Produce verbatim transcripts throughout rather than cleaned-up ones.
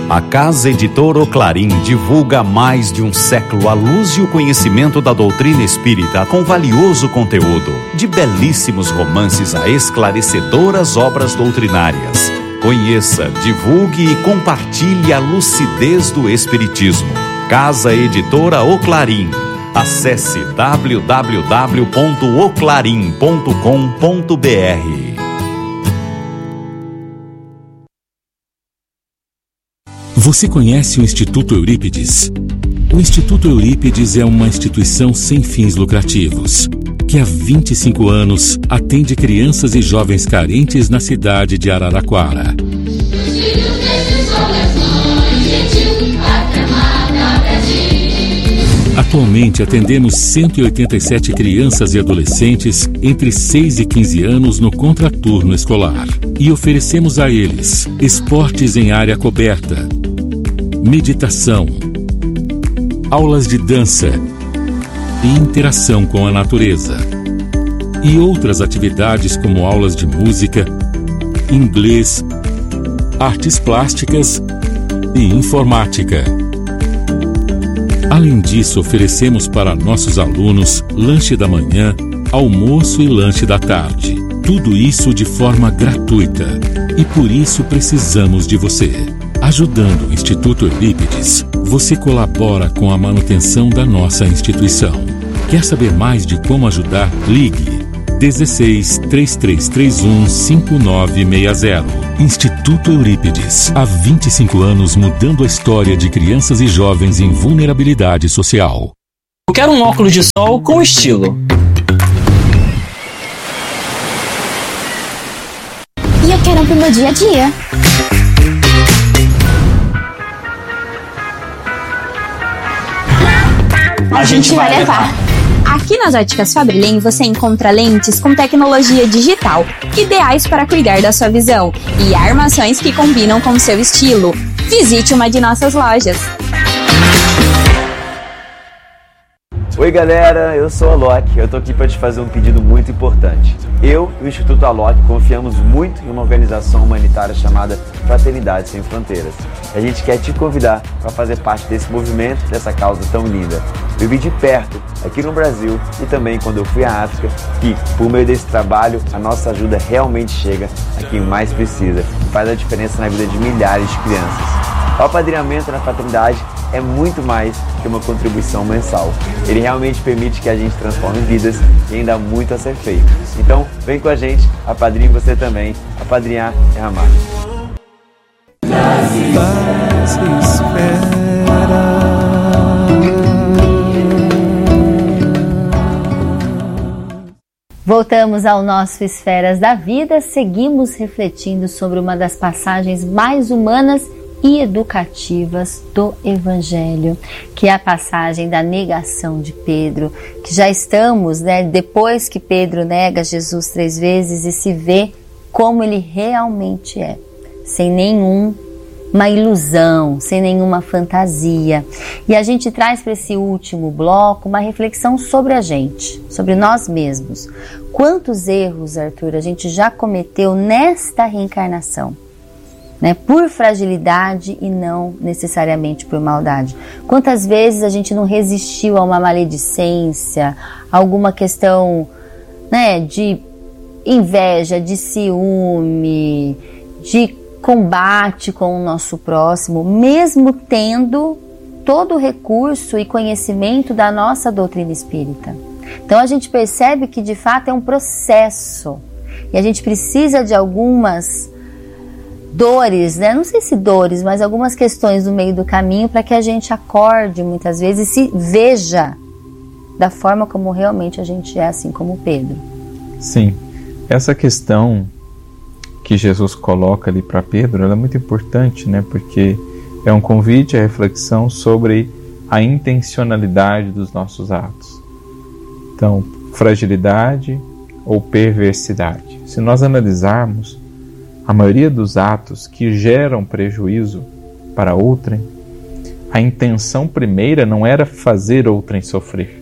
A Casa Editora O Clarim divulga há mais de um século a luz e o conhecimento da doutrina espírita com valioso conteúdo, de belíssimos romances a esclarecedoras obras doutrinárias. Conheça, divulgue e compartilhe a lucidez do Espiritismo. Casa Editora O Clarim. Acesse w w w ponto o clarim ponto com ponto b r. Você conhece o Instituto Eurípides? O Instituto Eurípides é uma instituição sem fins lucrativos, que há vinte e cinco anos atende crianças e jovens carentes na cidade de Araraquara. Atualmente atendemos cento e oitenta e sete crianças e adolescentes entre seis e quinze anos no contraturno escolar e oferecemos a eles esportes em área coberta, meditação, aulas de dança e interação com a natureza e outras atividades como aulas de música, inglês, artes plásticas e informática. Além disso, oferecemos para nossos alunos lanche da manhã, almoço e lanche da tarde. Tudo isso de forma gratuita. E por isso precisamos de você. Ajudando o Instituto Eurípides, você colabora com a manutenção da nossa instituição. Quer saber mais de como ajudar? Ligue dezesseis, três três três um, cinco nove seis zero. Instituto Eurípides, há vinte e cinco anos mudando a história de crianças e jovens em vulnerabilidade social. Eu quero um óculos de sol com estilo. E eu quero um pro meu dia a dia. A, a gente, gente vai levar. levar. Aqui nas Óticas Fabrilen você encontra lentes com tecnologia digital, ideais para cuidar da sua visão, e armações que combinam com o seu estilo. Visite uma de nossas lojas. Oi galera, eu sou a Alok, eu tô aqui para te fazer um pedido muito importante. Eu e o Instituto Alok confiamos muito em uma organização humanitária chamada Fraternidade Sem Fronteiras. A gente quer te convidar para fazer parte desse movimento, dessa causa tão linda. Eu vi de perto, aqui no Brasil e também quando eu fui à África, que por meio desse trabalho a nossa ajuda realmente chega a quem mais precisa e faz a diferença na vida de milhares de crianças. O apadrinhamento na Fraternidade é muito mais que uma contribuição mensal. Ele realmente permite que a gente transforme vidas e ainda há muito a ser feito. Então, vem com a gente, apadrinhe você também. Apadrinhar é amar. Voltamos ao nosso Esferas da Vida, seguimos refletindo sobre uma das passagens mais humanas e educativas do Evangelho, que é a passagem da negação de Pedro, que já estamos, né, depois que Pedro nega Jesus três vezes e se vê como ele realmente é, sem nenhuma ilusão, sem nenhuma fantasia. E a gente traz para esse último bloco uma reflexão sobre a gente, sobre nós mesmos. Quantos erros, Arthur, a gente já cometeu nesta reencarnação? Né, por fragilidade e não necessariamente por maldade. Quantas vezes a gente não resistiu a uma maledicência, a alguma questão, né, de inveja, de ciúme, de combate com o nosso próximo, mesmo tendo todo o recurso e conhecimento da nossa doutrina espírita. Então a gente percebe que de fato é um processo e a gente precisa de algumas dores, né? Não sei se dores, mas algumas questões no meio do caminho para que a gente acorde muitas vezes e se veja da forma como realmente a gente é, assim como Pedro. Sim, essa questão que Jesus coloca ali para Pedro, ela é muito importante, né? Porque é um convite à reflexão sobre a intencionalidade dos nossos atos. Então, fragilidade ou perversidade. Se nós analisarmos, a maioria dos atos que geram prejuízo para outrem, a intenção primeira não era fazer outrem sofrer,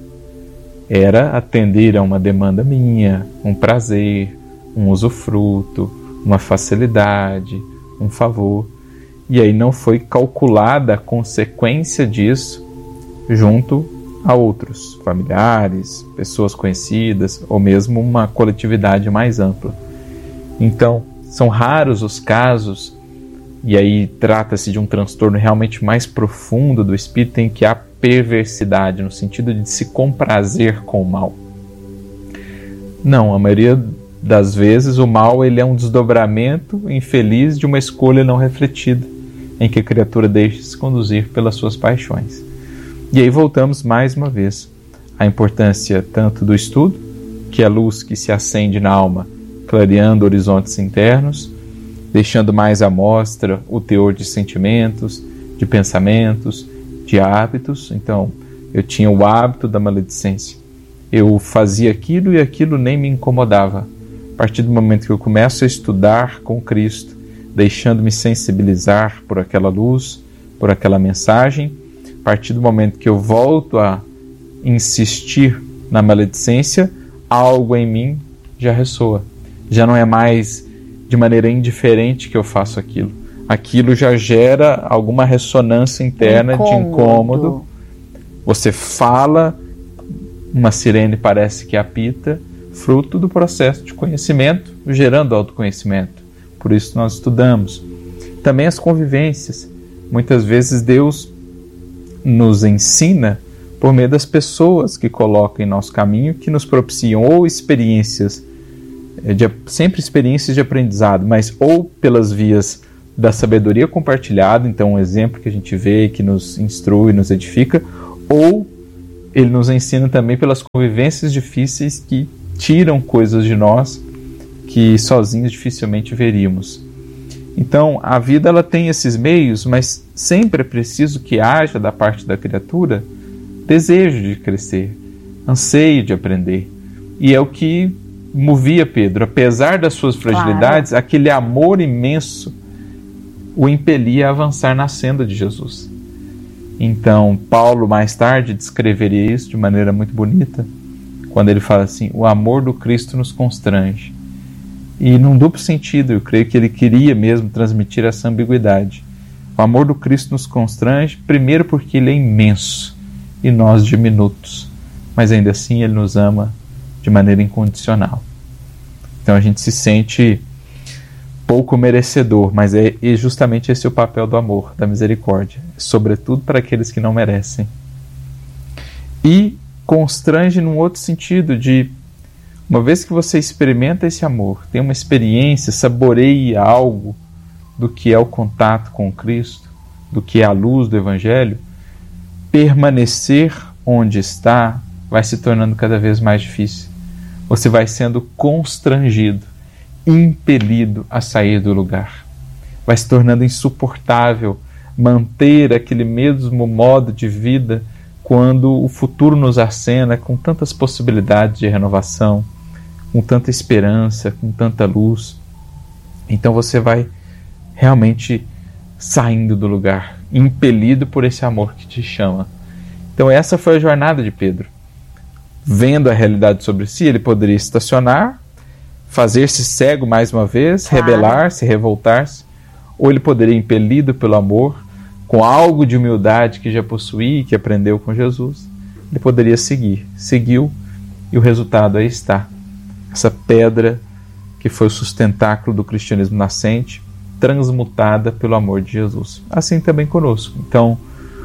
era atender a uma demanda minha, um prazer, um usufruto, uma facilidade, um favor. e aí não foi calculada a consequência disso junto a outros familiares, pessoas conhecidas ou mesmo uma coletividade mais ampla. Então, são raros os casos, e aí trata-se de um transtorno realmente mais profundo do espírito em que há perversidade, no sentido de se comprazer com o mal. Não, a maioria das vezes o mal ele é um desdobramento infeliz de uma escolha não refletida, em que a criatura deixa-se conduzir pelas suas paixões. E aí voltamos mais uma vez à importância tanto do estudo, que é a luz que se acende na alma, clareando horizontes internos, deixando mais à mostra o teor de sentimentos, de pensamentos, de hábitos. Então, eu tinha o hábito da maledicência. Eu fazia aquilo e aquilo nem me incomodava. A partir do momento que eu começo a estudar com Cristo, deixando-me sensibilizar por aquela luz, por aquela mensagem, a partir do momento que eu volto a insistir na maledicência, algo em mim já ressoa. Já não é mais de maneira indiferente que eu faço aquilo. Aquilo já gera alguma ressonância interna incômodo. de incômodo. Você fala, uma sirene parece que apita, fruto do processo de conhecimento, gerando autoconhecimento. Por isso nós estudamos. Também as convivências. Muitas vezes Deus nos ensina por meio das pessoas que colocam em nosso caminho, que nos propiciam ou experiências, de, sempre experiências de aprendizado, mas ou pelas vias da sabedoria compartilhada, então um exemplo que a gente vê, que nos instrui, nos edifica, ou ele nos ensina também pelas convivências difíceis que tiram coisas de nós que sozinhos dificilmente veríamos. Então, a vida ela tem esses meios, mas sempre é preciso que haja da parte da criatura desejo de crescer, anseio de aprender. E é o que movia Pedro. Apesar das suas fragilidades, claro, aquele amor imenso o impelia a avançar na senda de Jesus. Então, Paulo mais tarde descreveria isso de maneira muito bonita, quando ele fala assim: o amor do Cristo nos constrange. E num duplo sentido, eu creio que ele queria mesmo transmitir essa ambiguidade. O amor do Cristo nos constrange, primeiro porque ele é imenso e nós diminutos, mas ainda assim ele nos ama de maneira incondicional. Então a gente se sente pouco merecedor, mas é justamente esse o papel do amor, da misericórdia, sobretudo para aqueles que não merecem. E constrange num outro sentido de, uma vez que você experimenta esse amor, tem uma experiência, saboreia algo do que é o contato com Cristo, do que é a luz do Evangelho, permanecer onde está vai se tornando cada vez mais difícil. Você vai sendo constrangido, impelido a sair do lugar. Vai se tornando insuportável manter aquele mesmo modo de vida quando o futuro nos acena com tantas possibilidades de renovação, com tanta esperança, com tanta luz. Então você vai realmente saindo do lugar, impelido por esse amor que te chama. Então essa foi a jornada de Pedro. Vendo a realidade sobre si, ele poderia estacionar, fazer-se cego mais uma vez, claro, rebelar-se, revoltar-se, ou ele poderia, impelido pelo amor, com algo de humildade que já possuía e que aprendeu com Jesus, ele poderia seguir. Seguiu e o resultado aí está. Essa pedra que foi o sustentáculo do cristianismo nascente, transmutada pelo amor de Jesus. Assim também conosco. Então,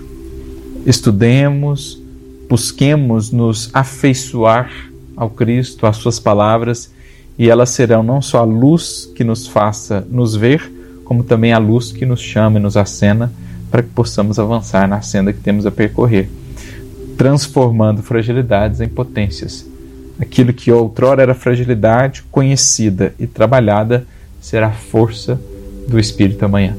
estudemos, busquemos nos afeiçoar ao Cristo, às suas palavras, e elas serão não só a luz que nos faça nos ver, como também a luz que nos chama e nos acena para que possamos avançar na senda que temos a percorrer, transformando fragilidades em potências. Aquilo que outrora era fragilidade, conhecida e trabalhada, será força do Espírito amanhã.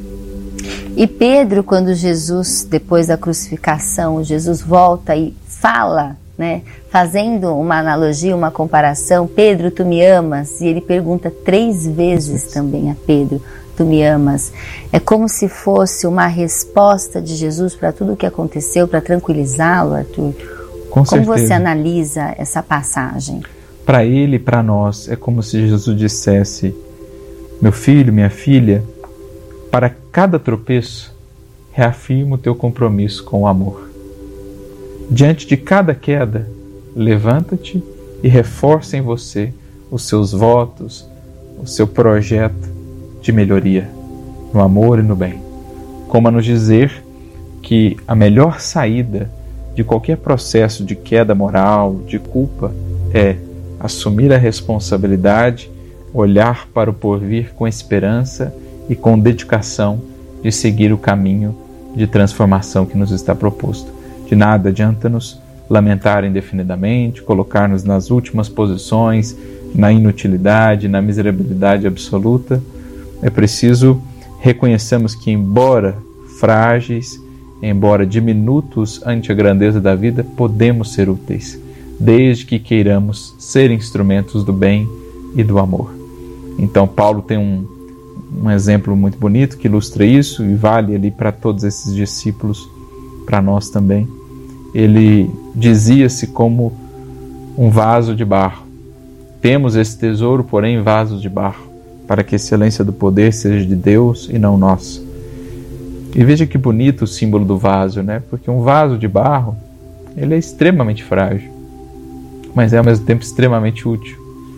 E Pedro, quando Jesus, depois da crucificação, Jesus volta e fala, né, fazendo uma analogia, uma comparação: Pedro, tu me amas? E ele pergunta três vezes também a Pedro: tu me amas? É como se fosse uma resposta de Jesus para tudo o que aconteceu, para tranquilizá-lo, Arthur. Com como certeza. Você analisa essa passagem? Para ele e para nós, é como se Jesus dissesse: meu filho, minha filha, para cada tropeço, reafirma o teu compromisso com o amor. Diante de cada queda, levanta-te e reforça em você os seus votos, o seu projeto de melhoria, no amor e no bem. Como a nos dizer que a melhor saída de qualquer processo de queda moral, de culpa, é assumir a responsabilidade, olhar para o porvir com esperança e com dedicação de seguir o caminho de transformação que nos está proposto. De nada adianta-nos lamentar indefinidamente, colocar-nos nas últimas posições, na inutilidade, na miserabilidade absoluta. É preciso reconhecermos que, embora frágeis, embora diminutos ante a grandeza da vida, podemos ser úteis, desde que queiramos ser instrumentos do bem e do amor. Então Paulo tem um, um exemplo muito bonito que ilustra isso e vale ali para todos esses discípulos, para nós também. Ele dizia-se como um vaso de barro. Temos esse tesouro, porém, em vasos de barro, para que a excelência do poder seja de Deus e não nossa. E veja que bonito o símbolo do vaso, né? Porque um vaso de barro, ele é extremamente frágil, mas é ao mesmo tempo extremamente útil.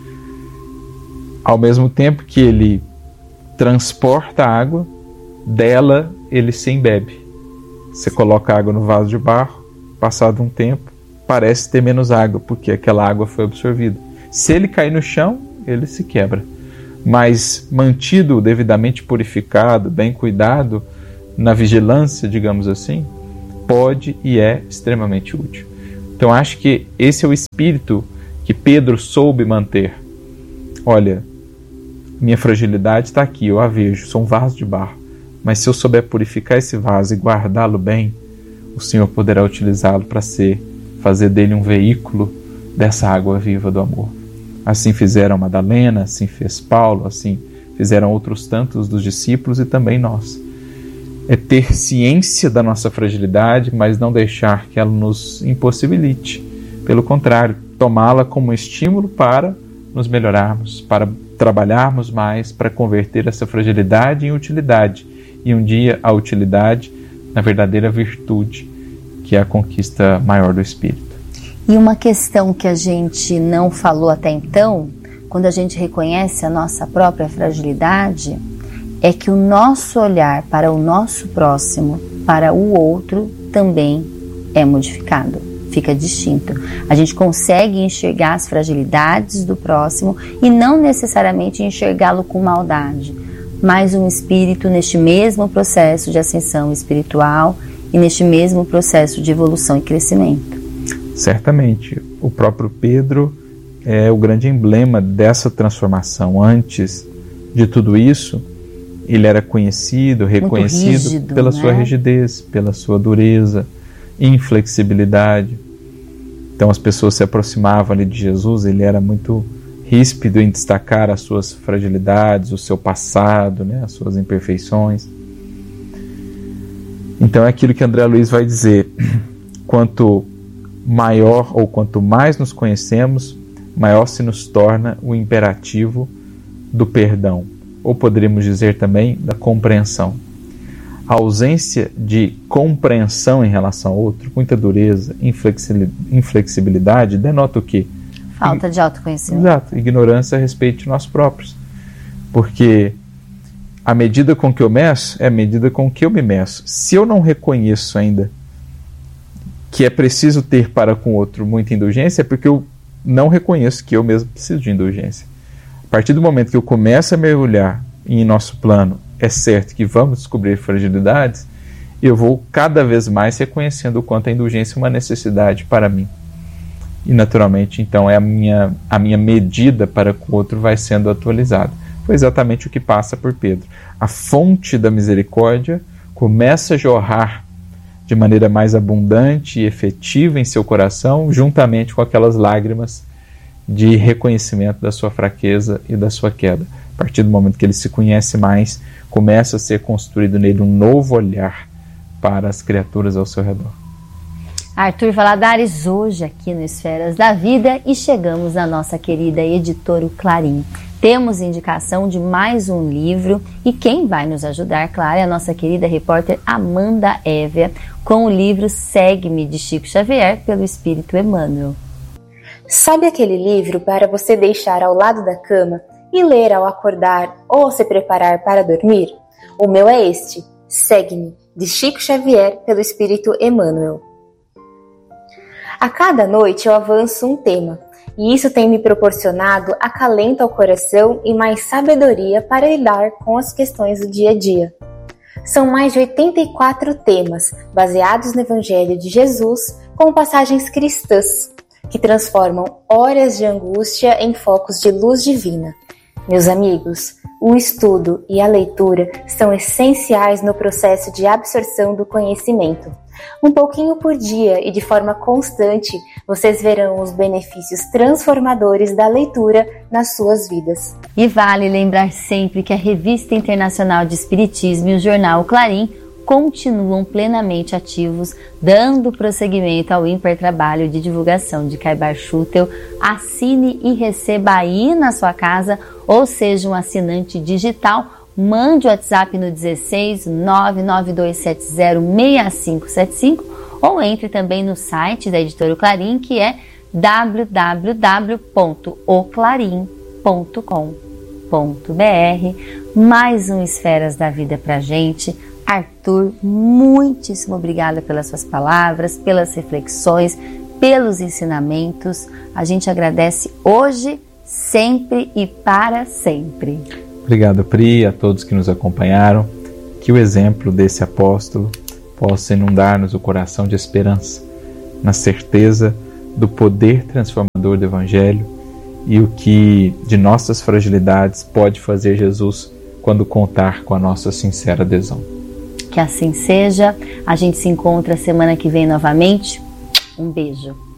Ao mesmo tempo que ele transporta água, dela ele se embebe. Você coloca água no vaso de barro, passado um tempo, parece ter menos água, porque aquela água foi absorvida. Se ele cair no chão, ele se quebra. Mas mantido devidamente purificado, bem cuidado, na vigilância, digamos assim, pode e é extremamente útil. Então acho que esse é o espírito que Pedro soube manter. Olha, minha fragilidade está aqui, eu a vejo, sou um vaso de barro, mas se eu souber purificar esse vaso e guardá-lo bem, o Senhor poderá utilizá-lo para ser, fazer dele um veículo dessa água viva do amor. Assim fizeram Madalena, assim fez Paulo, assim fizeram outros tantos dos discípulos e também nós. É ter ciência da nossa fragilidade, mas não deixar que ela nos impossibilite. Pelo contrário, tomá-la como estímulo para nos melhorarmos, para trabalharmos mais, para converter essa fragilidade em utilidade. E um dia a utilidade na verdadeira virtude, que é a conquista maior do Espírito. E uma questão que a gente não falou até então, quando a gente reconhece a nossa própria fragilidade, é que o nosso olhar para o nosso próximo, para o outro, também é modificado, fica distinto. A gente consegue enxergar as fragilidades do próximo e não necessariamente enxergá-lo com maldade, mas um espírito neste mesmo processo de ascensão espiritual e neste mesmo processo de evolução e crescimento. Certamente, o próprio Pedro é o grande emblema dessa transformação. Antes de tudo isso, ele era conhecido, reconhecido rígido, pela né? sua rigidez, pela sua dureza, inflexibilidade. Então as pessoas se aproximavam ali de Jesus, ele era muito ríspido em destacar as suas fragilidades, o seu passado, né? As suas imperfeições. Então é aquilo que André Luiz vai dizer: quanto maior ou quanto mais nos conhecemos, maior se nos torna o imperativo do perdão, ou poderíamos dizer também da compreensão. A ausência de compreensão em relação ao outro, muita dureza, inflexibilidade, denota o quê? Falta de autoconhecimento. Exato, ignorância a respeito de nós próprios. Porque a medida com que eu meço é a medida com que eu me meço. Se eu não reconheço ainda que é preciso ter para com o outro muita indulgência, é porque eu não reconheço que eu mesmo preciso de indulgência. A partir do momento que eu começo a mergulhar em nosso plano, é certo que vamos descobrir fragilidades, eu vou cada vez mais reconhecendo o quanto a indulgência é uma necessidade para mim. E naturalmente, então, é a minha, a minha medida para com o outro vai sendo atualizada. Foi exatamente o que passa por Pedro. A fonte da misericórdia começa a jorrar de maneira mais abundante e efetiva em seu coração, juntamente com aquelas lágrimas de reconhecimento da sua fraqueza e da sua queda. A partir do momento que ele se conhece mais, começa a ser construído nele um novo olhar para as criaturas ao seu redor. Arthur Valadares hoje aqui no Esferas da Vida, e chegamos à nossa querida editora Clarim. Temos indicação de mais um livro e quem vai nos ajudar, claro, é a nossa querida repórter Amanda Évia, com o livro Segue-me, de Chico Xavier, pelo Espírito Emmanuel. Sabe aquele livro para você deixar ao lado da cama e ler ao acordar ou se preparar para dormir? O meu é este, Segue-me, de Chico Xavier, pelo Espírito Emmanuel. A cada noite eu avanço um tema, e isso tem me proporcionado acalento ao coração e mais sabedoria para lidar com as questões do dia a dia. São mais de oitenta e quatro temas, baseados no Evangelho de Jesus, com passagens cristãs, que transformam horas de angústia em focos de luz divina. Meus amigos, o estudo e a leitura são essenciais no processo de absorção do conhecimento. Um pouquinho por dia e de forma constante, vocês verão os benefícios transformadores da leitura nas suas vidas. E vale lembrar sempre que a Revista Internacional de Espiritismo e o jornal Clarim continuam plenamente ativos, dando prosseguimento ao ímpar trabalho de divulgação de Caibar Schutel. Assine e receba aí na sua casa, ou seja, um assinante digital. Mande o WhatsApp no dezesseis nove nove dois sete zero seis cinco sete cinco ou entre também no site da Editora Clarim, que é w w w ponto o clarim ponto com ponto b r. Mais um Esferas da Vida pra gente. Arthur, muitíssimo obrigada pelas suas palavras, pelas reflexões, pelos ensinamentos. A gente agradece hoje, sempre e para sempre. Obrigado, Pri, a todos que nos acompanharam. Que o exemplo desse apóstolo possa inundar-nos o coração de esperança, na certeza do poder transformador do Evangelho e o que de nossas fragilidades pode fazer Jesus quando contar com a nossa sincera adesão. Que assim seja. A gente se encontra semana que vem novamente. Um beijo.